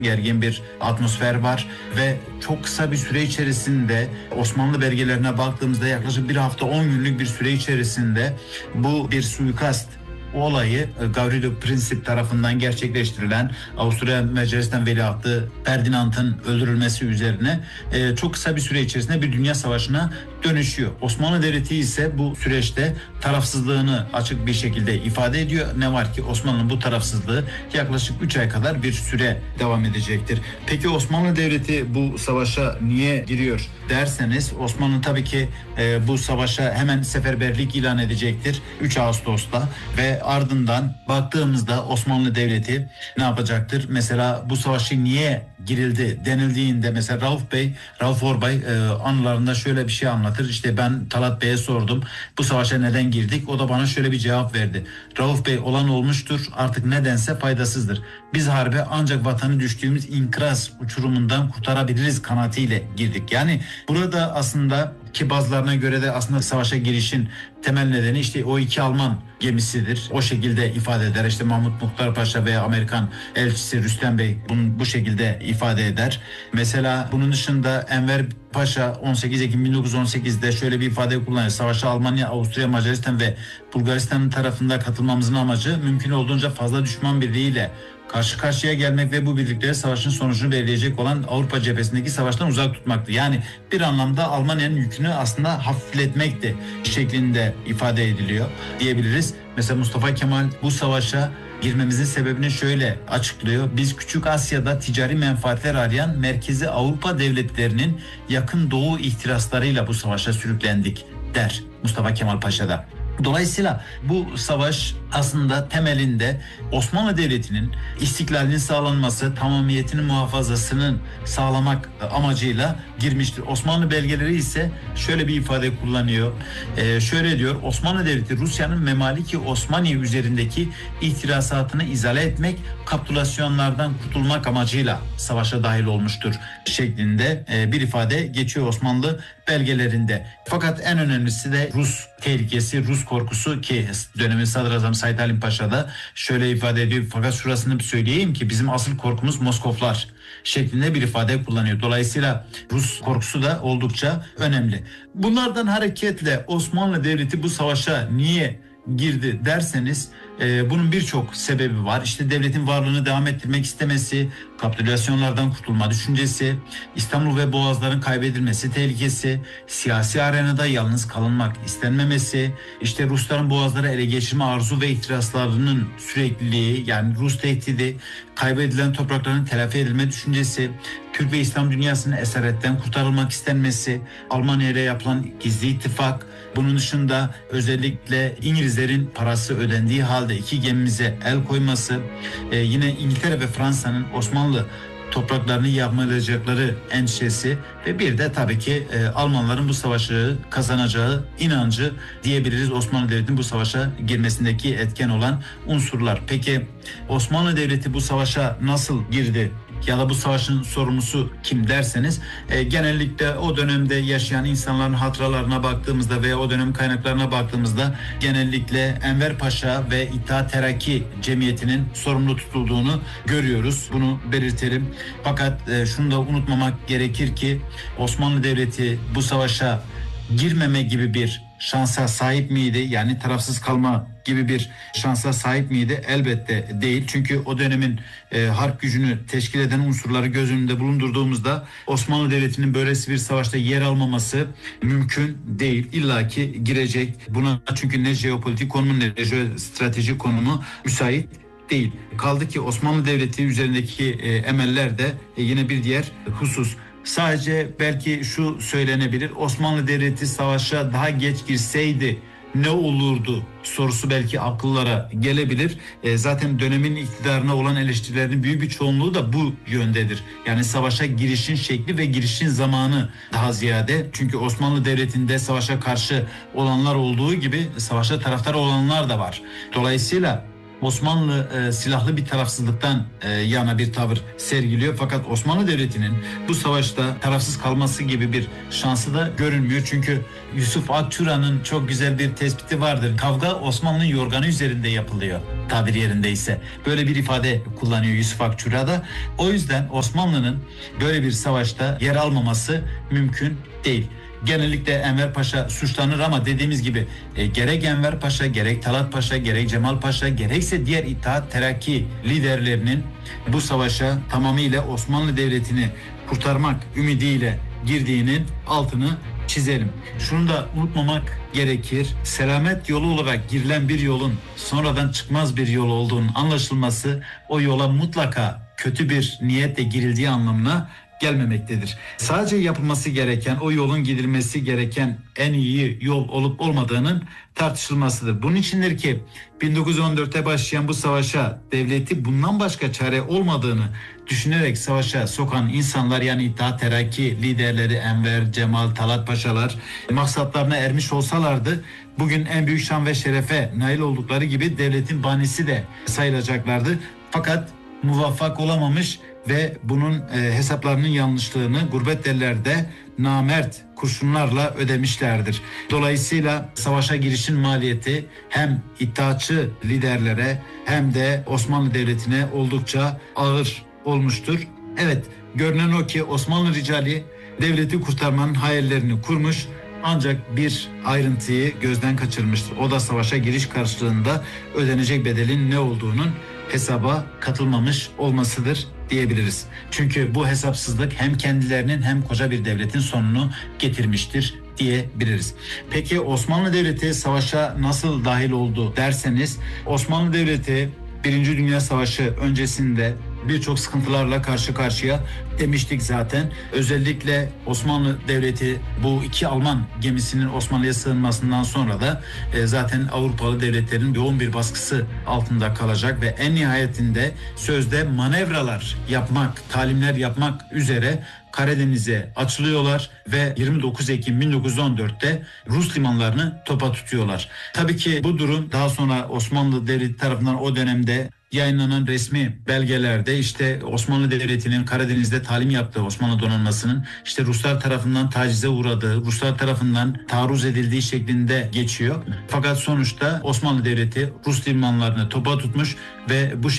gergin bir atmosfer var ve çok kısa bir süre içerisinde Osmanlı belgelerine baktığımızda yaklaşık bir hafta 10 günlük bir süre içerisinde bu bir suikast olayı Gavrilo Princip tarafından gerçekleştirilen Avusturya Macaristan Veliahtı Ferdinand'ın öldürülmesi üzerine çok kısa bir süre içerisinde bir dünya savaşına dönüşüyor. Osmanlı Devleti ise bu süreçte tarafsızlığını açık bir şekilde ifade ediyor. Ne var ki Osmanlı'nın bu tarafsızlığı yaklaşık 3 ay kadar bir süre devam edecektir. Peki Osmanlı Devleti bu savaşa niye giriyor derseniz, Osmanlı tabii ki bu savaşa hemen seferberlik ilan edecektir 3 Ağustos'ta ve ardından baktığımızda Osmanlı Devleti ne yapacaktır? Mesela bu savaşı niye girildi denildiğinde mesela Rauf Orbay anılarında şöyle bir şey anlatır. İşte ben Talat Bey'e sordum, bu savaşa neden girdik? O da bana şöyle bir cevap verdi. Rauf Bey, olan olmuştur, artık nedense faydasızdır. Biz harbe ancak vatanı düştüğümüz inkraz uçurumundan kurtarabiliriz kanaatiyle girdik. Yani burada aslında ki bazılarına göre de aslında savaşa girişin temel nedeni işte o iki Alman gemisidir. O şekilde ifade eder. İşte Mahmut Muhtar Paşa veya Amerikan elçisi Rüstem Bey bunu bu şekilde ifade eder. Mesela bunun dışında Enver Paşa 18 Ekim 1918'de şöyle bir ifade kullanıyor. Savaşa Almanya, Avusturya, Macaristan ve Bulgaristan'ın tarafında katılmamızın amacı mümkün olduğunca fazla düşman birliğiyle karşı karşıya gelmek ve bu birlikleri savaşın sonucunu belirleyecek olan Avrupa cephesindeki savaştan uzak tutmaktı. Yani bir anlamda Almanya'nın yükünü aslında hafifletmekti şeklinde ifade ediliyor diyebiliriz. Mesela Mustafa Kemal bu savaşa girmemizin sebebini şöyle açıklıyor. Biz Küçük Asya'da ticari menfaatler arayan Merkezi Avrupa devletlerinin yakın doğu ihtiraslarıyla bu savaşa sürüklendik der Mustafa Kemal Paşa'da. Dolayısıyla bu savaş aslında temelinde Osmanlı Devleti'nin istiklalinin sağlanması, tamamiyetinin muhafazasının sağlamak amacıyla girmiştir. Osmanlı belgeleri ise şöyle bir ifade kullanıyor. Şöyle diyor: Osmanlı Devleti Rusya'nın Memaliki Osmaniye üzerindeki ihtirasatını izale etmek, kapitülasyonlardan kurtulmak amacıyla savaşa dahil olmuştur şeklinde bir ifade geçiyor Osmanlı belgelerinde. Fakat en önemlisi de Rus tehlikesi, Rus korkusu ki dönemin Sadrazam Said Halim Paşa da şöyle ifade ediyor. Fakat şurasını bir söyleyeyim ki bizim asıl korkumuz Moskoflar şeklinde bir ifade kullanıyor. Dolayısıyla Rus korkusu da oldukça önemli. Bunlardan hareketle Osmanlı Devleti bu savaşa niye girdi derseniz bunun birçok sebebi var. İşte devletin varlığını devam ettirmek istemesi, kapitülasyonlardan kurtulma düşüncesi, İstanbul ve Boğazların kaybedilmesi tehlikesi, siyasi arenada yalnız kalınmak istenmemesi, işte Rusların Boğazları ele geçirme arzu ve ihtiraslarının sürekliliği, yani Rus tehdidi, kaybedilen toprakların telafi edilme düşüncesi, Türk ve İslam dünyasının esaretten kurtarılmak istenmesi, Almanya ile yapılan gizli ittifak, bunun dışında özellikle İngilizlerin parası ödendiği halde iki gemimize el koyması, yine İngiltere ve Fransa'nın Osmanlı topraklarını yağmalayacakları endişesi ve bir de tabii ki Almanların bu savaşı kazanacağı inancı diyebiliriz Osmanlı Devleti'nin bu savaşa girmesindeki etken olan unsurlar. Peki Osmanlı Devleti bu savaşa nasıl girdi? Ya da bu savaşın sorumlusu kim derseniz genellikle o dönemde yaşayan insanların hatıralarına baktığımızda veya o dönem kaynaklarına baktığımızda genellikle Enver Paşa ve İttihat Terakki Cemiyeti'nin sorumlu tutulduğunu görüyoruz. Bunu belirtelim. Fakat şunu da unutmamak gerekir ki Osmanlı Devleti bu savaşa girmeme gibi bir şansa sahip miydi? Yani tarafsız kalma gibi bir şansa sahip miydi? Elbette değil. Çünkü o dönemin harp gücünü teşkil eden unsurları göz önünde bulundurduğumuzda Osmanlı Devleti'nin böylesi bir savaşta yer almaması mümkün değil. İlla ki girecek. Buna çünkü ne jeopolitik konumu ne jeostratejik konumu müsait değil. Kaldı ki Osmanlı Devleti üzerindeki emeller de yine bir diğer husus. Sadece belki şu söylenebilir: Osmanlı Devleti savaşa daha geç girseydi ne olurdu sorusu belki akıllara gelebilir. Zaten dönemin iktidarına olan eleştirilerin büyük bir çoğunluğu da bu yöndedir. Yani savaşa girişin şekli ve girişin zamanı daha ziyade. Çünkü Osmanlı Devleti'nde savaşa karşı olanlar olduğu gibi savaşa taraftar olanlar da var. Dolayısıyla Osmanlı silahlı bir tarafsızlıktan yana bir tavır sergiliyor. Fakat Osmanlı Devleti'nin bu savaşta tarafsız kalması gibi bir şansı da görünmüyor. Çünkü Yusuf Akçura'nın çok güzel bir tespiti vardır. Kavga Osmanlı'nın yorganı üzerinde yapılıyor tabir yerindeyse. Böyle bir ifade kullanıyor Yusuf Akçura'da. O yüzden Osmanlı'nın böyle bir savaşta yer almaması mümkün değil. Genellikle Enver Paşa suçlanır ama dediğimiz gibi gerek Enver Paşa, gerek Talat Paşa, gerek Cemal Paşa, gerekse diğer İttihat Terakki liderlerinin bu savaşa tamamıyla Osmanlı Devleti'ni kurtarmak ümidiyle girdiğinin altını çizelim. Şunu da unutmamak gerekir. Selamet yolu olarak girilen bir yolun sonradan çıkmaz bir yol olduğunun anlaşılması o yola mutlaka kötü bir niyetle girildiği anlamına gelmemektedir. Sadece yapılması gereken, o yolun gidilmesi gereken en iyi yol olup olmadığının tartışılmasıdır. Bunun içindir ki 1914'te başlayan bu savaşa devleti bundan başka çare olmadığını düşünerek savaşa sokan insanlar, yani İttihat Terakki liderleri Enver, Cemal, Talat Paşalar maksatlarına ermiş olsalardı bugün en büyük şan ve şerefe nail oldukları gibi devletin banisi de sayılacaklardı. Fakat muvaffak olamamış ve bunun hesaplarının yanlışlığını gurbet ellerde namert kurşunlarla ödemişlerdir. Dolayısıyla savaşa girişin maliyeti hem İttihatçı liderlere hem de Osmanlı Devleti'ne oldukça ağır olmuştur. Evet, görünen o ki Osmanlı ricali devleti kurtarmanın hayallerini kurmuş, ancak bir ayrıntıyı gözden kaçırmıştır. O da savaşa giriş karşılığında ödenecek bedelin ne olduğunun hesaba katılmamış olmasıdır diyebiliriz. Çünkü bu hesapsızlık hem kendilerinin hem koca bir devletin sonunu getirmiştir diyebiliriz. Peki Osmanlı Devleti savaşa nasıl dahil oldu derseniz, Osmanlı Devleti Birinci Dünya Savaşı öncesinde birçok sıkıntılarla karşı karşıya demiştik zaten. Özellikle Osmanlı Devleti bu iki Alman gemisinin Osmanlı'ya sığınmasından sonra da zaten Avrupalı devletlerin yoğun bir baskısı altında kalacak ve en nihayetinde sözde manevralar yapmak, talimler yapmak üzere Karadeniz'e açılıyorlar ve 29 Ekim 1914'te Rus limanlarını topa tutuyorlar. Tabii ki bu durum daha sonra Osmanlı Devleti tarafından o dönemde yayınlanan resmi belgelerde işte Osmanlı Devleti'nin Karadeniz'de talim yaptığı, Osmanlı donanmasının işte Ruslar tarafından tacize uğradığı, Ruslar tarafından taarruz edildiği şeklinde geçiyor. Fakat sonuçta Osmanlı Devleti Rus limanlarını topa tutmuş ve bu